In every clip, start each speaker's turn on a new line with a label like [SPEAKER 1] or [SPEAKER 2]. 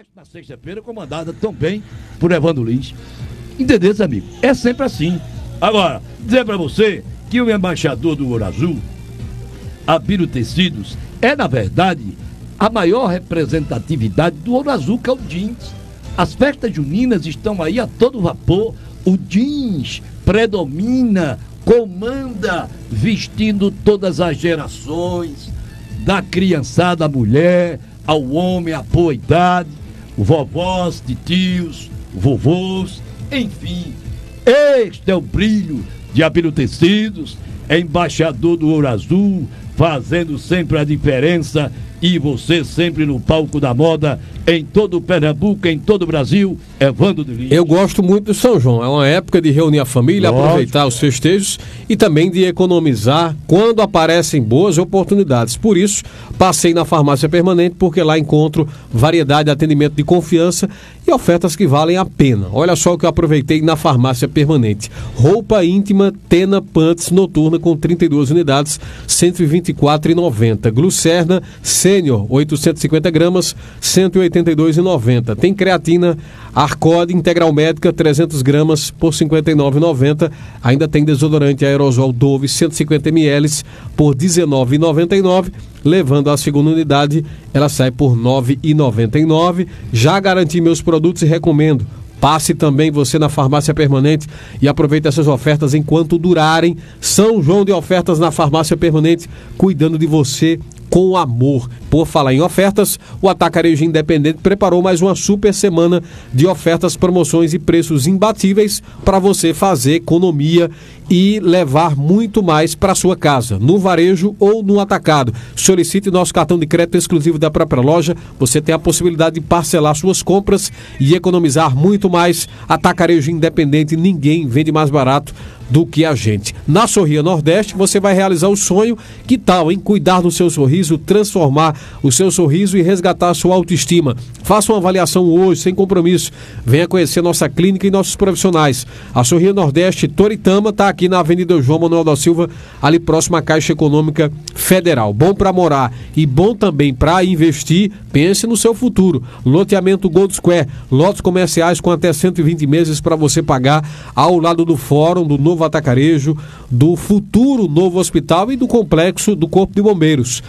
[SPEAKER 1] festa na sexta-feira comandada também por Evandro Lins. Entendeu, amigo? É sempre assim. Agora, dizer pra você que o embaixador do Ouro Azul, Abílio Tecidos, é, na verdade, a maior representatividade do Ouro Azul, que é o jeans. As festas juninas estão aí a todo vapor. O jeans predomina, comanda, vestindo todas as gerações, da criançada à mulher, ao homem, à boa idade, vovós, tios, vovôs, enfim. Este é o brilho de Abílio Tecidos, é embaixador do Ouro Azul, fazendo sempre a diferença, e você sempre no palco da moda, em todo o Pernambuco, em todo o Brasil, Evandro de Lins.
[SPEAKER 2] Eu gosto muito do São João, é uma época de reunir a família, aproveitar os festejos e também de economizar quando aparecem boas oportunidades. Por isso, passei na Farmácia Permanente, porque lá encontro variedade de atendimento de confiança e ofertas que valem a pena. Olha só o que eu aproveitei na Farmácia Permanente. Roupa íntima Tena Pants noturna com 32 unidades, R$ 124,90. Glucerna Sênior, 850 gramas, R$ 182,90. Tem creatina Arcode Integral Médica, 300 gramas, por R$ 59,90. Ainda tem desodorante aerosol Dove, 150 ml, por R$ 19,99. Levando a segunda unidade, ela sai por R$ 9,99. Já garanti meus produtos e recomendo. Passe também você na Farmácia Permanente e aproveite essas ofertas enquanto durarem. São João de ofertas na Farmácia Permanente, cuidando de você com amor. Por falar em ofertas, o Atacarejo Independente preparou mais uma super semana de ofertas, promoções e preços imbatíveis para você fazer economia e levar muito mais para sua casa, no varejo ou no atacado. Solicite nosso cartão de crédito exclusivo da própria loja. Você tem a possibilidade de parcelar suas compras e economizar muito mais. Atacarejo Independente, ninguém vende mais barato do que a gente. Na Sorria Nordeste, você vai realizar o sonho. Que tal, hein? Cuidar do seu sorriso, transformar o seu sorriso e resgatar a sua autoestima. Faça uma avaliação hoje, sem compromisso. Venha conhecer nossa clínica e nossos profissionais. A Sorria Nordeste Toritama está aqui na Avenida João Manuel da Silva, ali próximo à Caixa Econômica Federal. Bom para morar e bom também para investir. Pense no seu futuro. Loteamento Gold Square, lotes comerciais com até 120 meses para você pagar, ao lado do Fórum, do Novo Atacarejo, do futuro novo hospital e do complexo do Corpo de Bombeiros.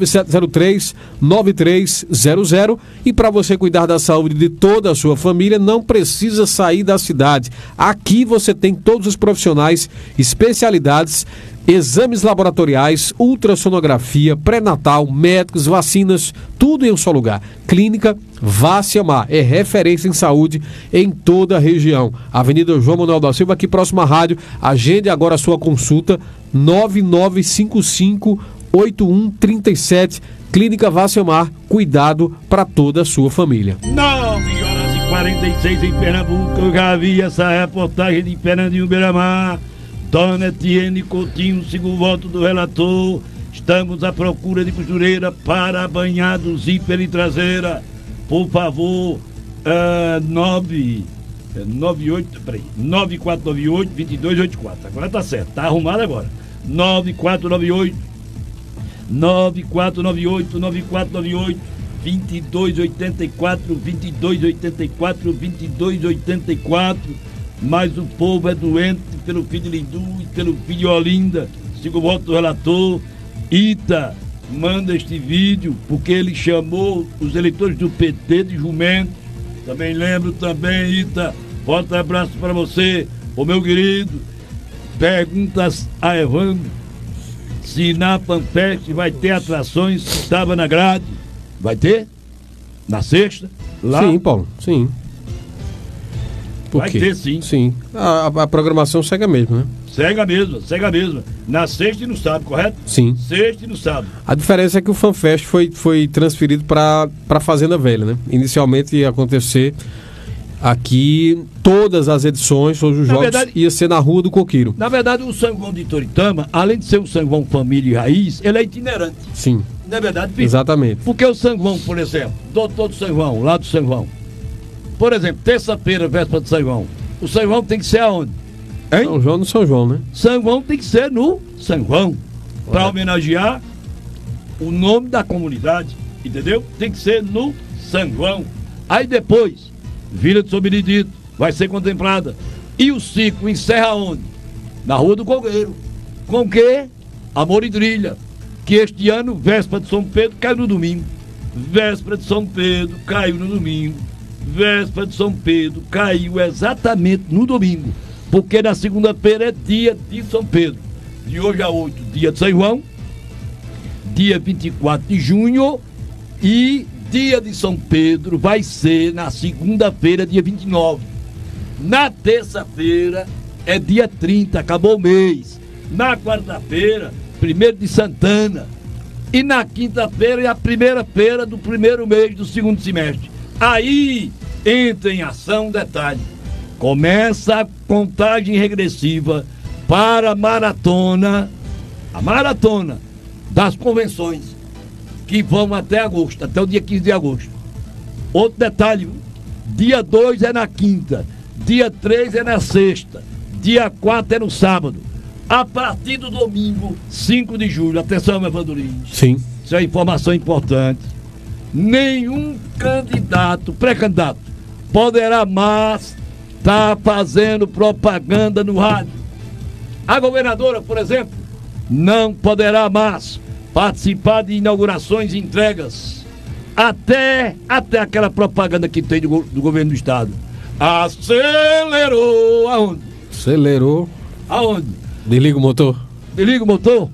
[SPEAKER 2] 9703-9300. E para você cuidar da saúde de toda a sua família, não precisa sair da cidade. Aqui você tem todos os profissionais, especialidades, exames laboratoriais, ultrassonografia, pré-natal, médicos, vacinas, tudo em um só lugar. Clínica Vá Se Amar é referência em saúde em toda a região. Avenida João Manuel da Silva, aqui próximo à rádio. Agende agora a sua consulta, 9955-8137. Clínica Vá Se Amar, cuidado para toda a sua família.
[SPEAKER 1] 9h46 em Pernambuco. Eu já vi essa reportagem de Fernandinho Beiramar. Dona Etienne Coutinho, segundo voto do relator. Estamos à procura de costureira para banhado, zíper e traseira. Por favor, 9498-2284. Agora tá certo, tá arrumado agora. 2284. Mas o povo é doente pelo filho de Lindu e pelo filho de Olinda. Segundo o voto do relator, Ita manda este vídeo porque ele chamou os eleitores do PT de jumento. Também lembro também, Ita, forte abraço para você, ô meu querido. Perguntas a Evandro se na Panfest vai ter atrações que estava na grade. Vai ter? Na sexta? Lá?
[SPEAKER 2] Sim, Paulo, sim. Por
[SPEAKER 1] Vai
[SPEAKER 2] quê?
[SPEAKER 1] ter sim.
[SPEAKER 2] Sim. A programação segue a mesma, né?
[SPEAKER 1] Segue a mesma. Na sexta e no sábado, correto?
[SPEAKER 2] Sim.
[SPEAKER 1] Sexta e no sábado.
[SPEAKER 2] A diferença é que o FanFest foi transferido para Fazenda Velha, né? Inicialmente ia acontecer aqui, todas as edições, todos os jogos,
[SPEAKER 1] verdade,
[SPEAKER 2] ia ser na Rua do Coqueiro.
[SPEAKER 1] Na verdade, o São João de Toritama, além de ser um São João família e raiz, ele é itinerante.
[SPEAKER 2] Sim.
[SPEAKER 1] Não é verdade, filho?
[SPEAKER 2] Exatamente.
[SPEAKER 1] Porque o São João, por exemplo, doutor do São João, lá do São João, por exemplo, terça-feira, véspera de São João, o São João tem que ser aonde? Hein?
[SPEAKER 2] São João no São João, né?
[SPEAKER 1] São João tem que ser no São João, para homenagear o nome da comunidade, entendeu? Tem que ser no São João. Aí depois, Vila de São Benedito vai ser contemplada. E o ciclo encerra onde? Na Rua do Coqueiro. Com o quê? Amor e Trilha. Que este ano, véspera de São Pedro, caiu no domingo. Véspera de São Pedro caiu no domingo. Véspera de São Pedro caiu exatamente no domingo. Porque na segunda-feira é dia de São Pedro. De hoje a 8, dia de São João. Dia 24 de junho. E dia de São Pedro vai ser na segunda-feira, dia 29. Na terça-feira é dia 30, acabou o mês. Na quarta-feira, 1º de Santana. E na quinta-feira é a primeira feira do primeiro mês do segundo semestre. Aí entra em ação, detalhe. Começa a contagem regressiva para a maratona das convenções, que vão até agosto, até o dia 15 de agosto. Outro detalhe, dia 2 é na quinta, dia 3 é na sexta, dia 4 é no sábado. A partir do domingo, 5 de julho, atenção, Evandro Lins.
[SPEAKER 2] Sim.
[SPEAKER 1] Isso é informação importante. Nenhum candidato, pré-candidato, poderá mais estar fazendo propaganda no rádio. A governadora, por exemplo, não poderá mais participar de inaugurações e entregas. Até aquela propaganda que tem do governo do estado. Acelerou aonde?
[SPEAKER 2] Acelerou.
[SPEAKER 1] Aonde?
[SPEAKER 2] Desliga o motor.
[SPEAKER 1] Desliga o motor.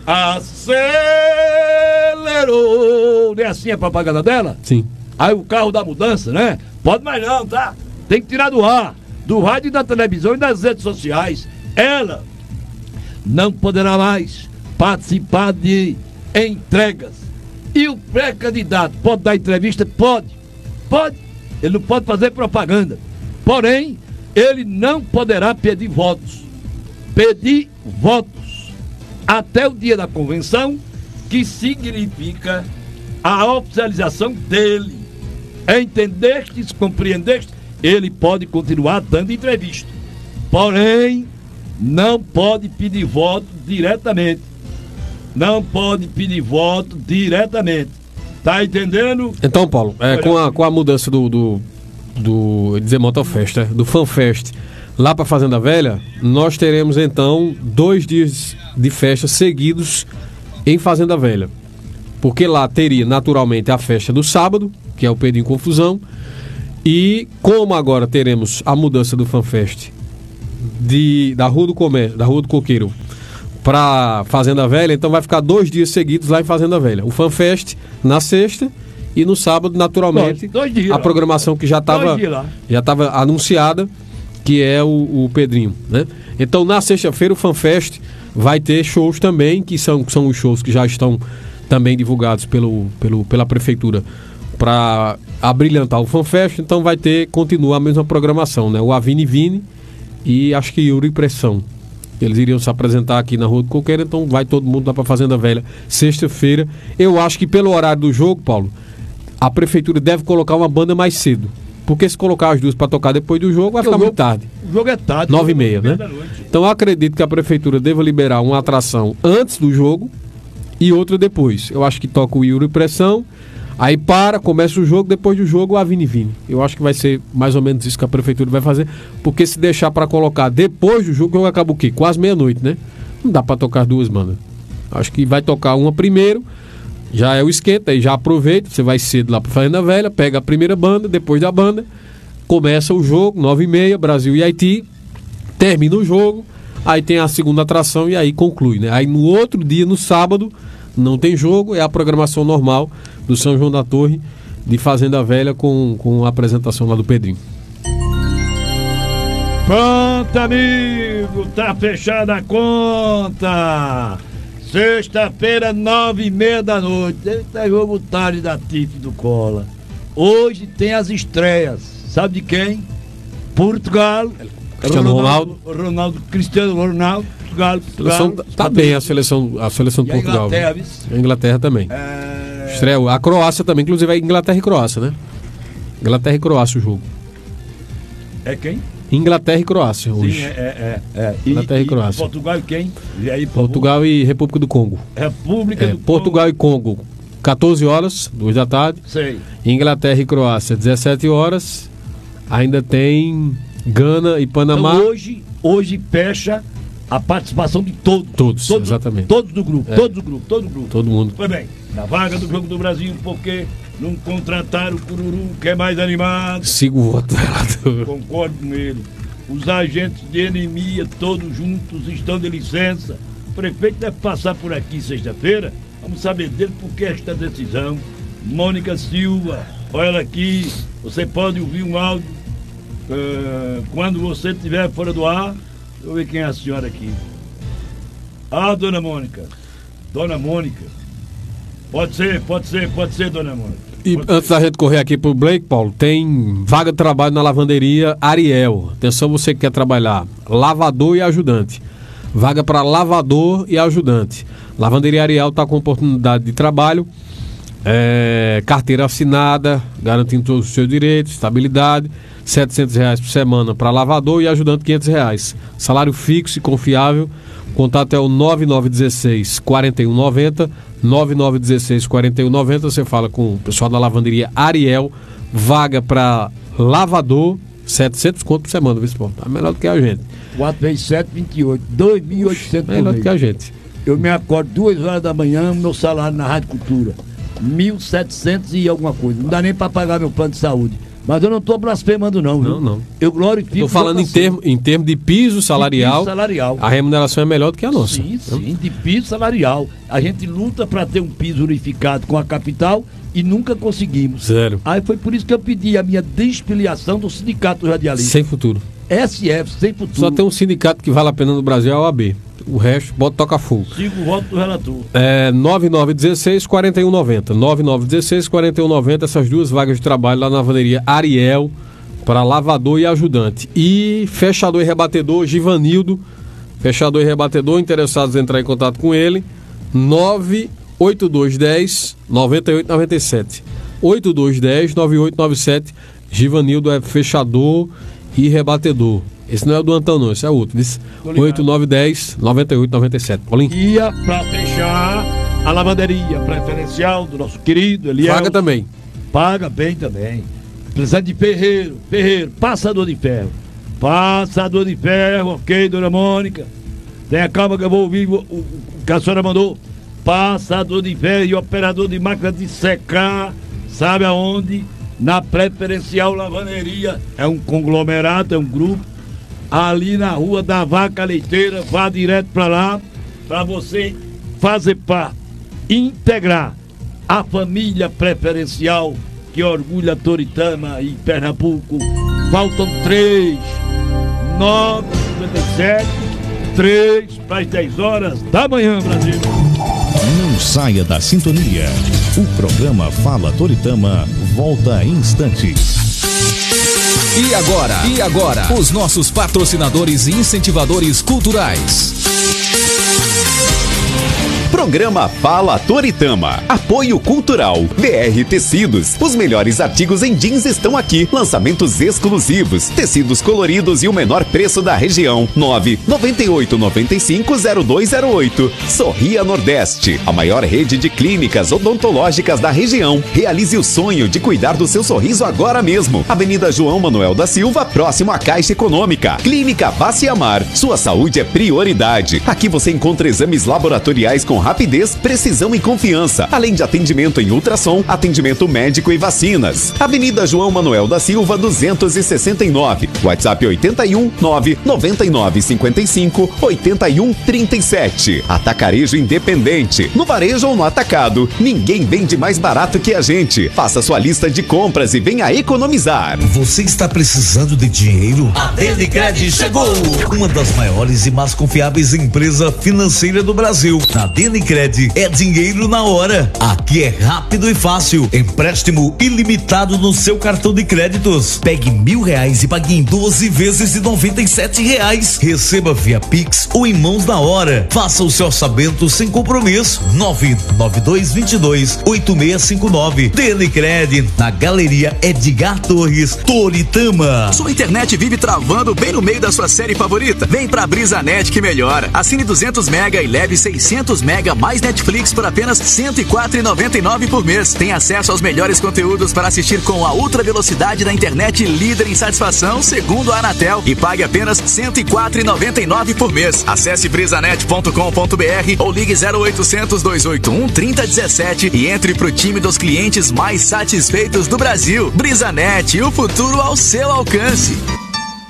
[SPEAKER 1] Acelerou. Não é assim a propaganda dela?
[SPEAKER 2] Sim.
[SPEAKER 1] Aí o carro da mudança, né? Pode mais não, tá? Tem que tirar do ar, do rádio e da televisão e das redes sociais. Ela não poderá mais participar de entregas. E o pré-candidato pode dar entrevista? Pode. Ele não pode fazer propaganda. Porém, ele não poderá pedir votos. Até o dia da convenção, que significa a oficialização dele. Entendeste, compreendeste? Ele pode continuar dando entrevista. Porém, não pode pedir voto diretamente. Tá entendendo?
[SPEAKER 2] Então, Paulo, com a mudança do dizer Motofest, do FanFest lá para Fazenda Velha, nós teremos então 2 dias de festa seguidos em Fazenda Velha. Porque lá teria naturalmente a festa do sábado, que é o Pedrinho Confusão, e como agora teremos a mudança do FanFest da Rua do Comércio, da Rua do Coqueiro para Fazenda Velha, então vai ficar 2 dias seguidos lá em Fazenda Velha. O FanFest na sexta e no sábado, naturalmente,
[SPEAKER 1] 2 dias,
[SPEAKER 2] a programação que já estava anunciada, que é o Pedrinho, né? Então na sexta-feira o FanFest vai ter shows também, que são os shows que já estão também divulgados pela prefeitura para abrilhantar o FanFest. Então continua a mesma programação, né? O Avini Vini e acho que Yuri Pressão. Eles iriam se apresentar aqui na Rua do Coqueiro, então vai todo mundo lá para Fazenda Velha sexta-feira. Eu acho que pelo horário do jogo, Paulo, a prefeitura deve colocar uma banda mais cedo. Porque se colocar as duas para tocar depois do jogo, vai ficar muito tarde.
[SPEAKER 1] O jogo é tarde.
[SPEAKER 2] 9h30, né? Então eu acredito que a prefeitura deva liberar uma atração antes do jogo e outra depois. Eu acho que toca o Yuri Pressão, aí começa o jogo, depois do jogo o Avini Vini. Eu acho que vai ser mais ou menos isso que a prefeitura vai fazer, porque se deixar para colocar depois do jogo, o jogo acaba o quê? Quase meia-noite, né? Não dá para tocar as duas bandas. Acho que vai tocar uma primeiro, já é o esquenta, aí já aproveita, você vai cedo lá para Fazenda Velha, pega a primeira banda, depois da banda, começa o jogo, 9h30, Brasil e Haiti, termina o jogo, aí tem a segunda atração e aí conclui, né? Aí no outro dia, no sábado, não tem jogo, é a programação normal do São João da Torre, de Fazenda Velha, com a apresentação lá do Pedrinho.
[SPEAKER 1] Pronto, amigo, tá fechada a conta. Sexta-feira, 9h30 da noite. Tem jogo tarde da TIF do Cola. Hoje tem as estreias. Sabe de quem? Portugal.
[SPEAKER 2] Cristiano Ronaldo.
[SPEAKER 1] Cristiano Ronaldo. Portugal.
[SPEAKER 2] Tá bem a seleção de Portugal. A Inglaterra também. Estreia. A Croácia também, inclusive é Inglaterra e Croácia, né? Inglaterra e Croácia o jogo.
[SPEAKER 1] É quem?
[SPEAKER 2] Inglaterra e Croácia hoje.
[SPEAKER 1] Sim,
[SPEAKER 2] Inglaterra e Croácia.
[SPEAKER 1] Portugal e quem? E aí,
[SPEAKER 2] Portugal e República do Congo.
[SPEAKER 1] República do
[SPEAKER 2] Portugal
[SPEAKER 1] Congo.
[SPEAKER 2] e Congo. 14 horas, 2 da tarde.
[SPEAKER 1] Sei.
[SPEAKER 2] Inglaterra e Croácia, 17 horas. Ainda tem Gana e Panamá.
[SPEAKER 1] Então, hoje fecha a participação de todos,
[SPEAKER 2] exatamente.
[SPEAKER 1] Todos do grupo, todos do grupo.
[SPEAKER 2] Todo mundo.
[SPEAKER 1] Foi bem, na vaga do Jogo do Brasil, porque não contrataram o Cururu, que é mais animado.
[SPEAKER 2] Sigo o voto do relator.
[SPEAKER 1] Concordo com ele. Os agentes de anemia, todos juntos, estão de licença. O prefeito deve passar por aqui sexta-feira. Vamos saber dele por que esta decisão. Mônica Silva, olha ela aqui. Você pode ouvir um áudio quando você estiver fora do ar. Deixa eu ver quem é a senhora aqui. Dona Mônica. Dona Mônica. Pode ser, Dona Mônica.
[SPEAKER 2] E antes da gente correr aqui pro Blake, Paulo, tem vaga de trabalho na lavanderia Ariel. Atenção, você que quer trabalhar lavador e ajudante. Vaga para lavador e ajudante. Lavanderia Ariel está com oportunidade de trabalho, carteira assinada, garantindo todos os seus direitos, estabilidade, R$700 por semana para lavador e ajudante R$500. Salário fixo e confiável. Contato é o 9916-4190, 9916-4190. Você fala com o pessoal da lavanderia Ariel. Vaga para lavador, R$700 por semana, viu, Paulo? Tá melhor do que a gente.
[SPEAKER 1] 4 vezes 7, 28, 2.800 por
[SPEAKER 2] melhor
[SPEAKER 1] mês.
[SPEAKER 2] do que a gente.
[SPEAKER 1] Eu me acordo 2 horas da manhã, meu salário na Rádio Cultura, 1.700 e alguma coisa. Não dá nem para pagar meu plano de saúde. Mas eu não estou blasfemando, não. Viu?
[SPEAKER 2] Não.
[SPEAKER 1] Eu glorifico.
[SPEAKER 2] Estou falando em termo de piso salarial. A remuneração é melhor do que a nossa.
[SPEAKER 1] Sim, de piso salarial. A gente luta para ter um piso unificado com a capital e nunca conseguimos.
[SPEAKER 2] Zero.
[SPEAKER 1] Aí foi por isso que eu pedi a minha desfiliação do Sindicato Radialista.
[SPEAKER 2] Sem futuro.
[SPEAKER 1] SF, sem futuro.
[SPEAKER 2] Só tem um sindicato que vale a pena no Brasil, é a OAB. O resto, toca fogo.
[SPEAKER 1] Sigo o voto do relator.
[SPEAKER 2] 9916-4190. 9916-4190, essas duas vagas de trabalho lá na lavanderia Ariel, para lavador e ajudante. E fechador e rebatedor, Givanildo. Fechador e rebatedor, interessados em entrar em contato com ele, 98210-9897. 8210-9897. Givanildo é fechador e rebatedor. Esse não é o do Antão, não, esse é outro. 8910-9897. Paulinho.
[SPEAKER 1] Ia para fechar a lavanderia preferencial do nosso querido Eliel.
[SPEAKER 2] Paga também.
[SPEAKER 1] Paga bem também. Precisando de ferreiro, passador de ferro. Passador de ferro, ok, dona Mônica. Tenha calma que eu vou ouvir o que a senhora mandou. Passador de ferro e operador de máquina de secar. Sabe aonde? Na preferencial lavanderia. É um conglomerado, é um grupo. Ali na rua da Vaca Leiteira, vá direto para lá, para você fazer parte, integrar a família preferencial que orgulha Toritama e Pernambuco. Faltam 3, 9h57, 3 para as 10 horas da manhã, Brasil.
[SPEAKER 3] Não saia da sintonia. O programa Fala Toritama volta em instantes.
[SPEAKER 4] E agora, os nossos patrocinadores e incentivadores culturais.
[SPEAKER 5] Programa Fala Toritama. Apoio Cultural. BR Tecidos. Os melhores artigos em jeans estão aqui. Lançamentos exclusivos. Tecidos coloridos e o menor preço da região. 998950208. Sorria Nordeste. A maior rede de clínicas odontológicas da região. Realize o sonho de cuidar do seu sorriso agora mesmo. Avenida João Manuel da Silva, próximo à Caixa Econômica. Clínica Baciamar. Sua saúde é prioridade. Aqui você encontra exames laboratoriais com rapidez, precisão e confiança, além de atendimento em ultrassom, atendimento médico e vacinas. Avenida João Manuel da Silva, 269. WhatsApp 81 999 55 81 37. Atacarejo Independente. No varejo ou no atacado, ninguém vende mais barato que a gente. Faça sua lista de compras e venha economizar.
[SPEAKER 6] Você está precisando de dinheiro? A Denicred chegou! Uma das maiores e mais confiáveis empresas financeiras do Brasil. Na Denicred é dinheiro na hora. Aqui é rápido e fácil. Empréstimo ilimitado no seu cartão de créditos. Pegue R$1.000 e pague em 12 vezes de R$97. Receba via Pix ou em mãos na hora. Faça o seu orçamento sem compromisso. 99222-8659. Denicred, na Galeria Edgar Torres, Toritama.
[SPEAKER 7] Sua internet vive travando bem no meio da sua série favorita? Vem pra Brisanet que melhora. Assine 200 mega e leve 600 mega mega mais Netflix por apenas R$ 104,99 por mês. Tem acesso aos melhores conteúdos para assistir com a ultra velocidade da internet líder em satisfação, segundo a Anatel, e pague apenas R$ 104,99 por mês. Acesse brisanet.com.br ou ligue 0800 281 3017 e entre pro time dos clientes mais satisfeitos do Brasil. Brisanet, o futuro ao seu alcance.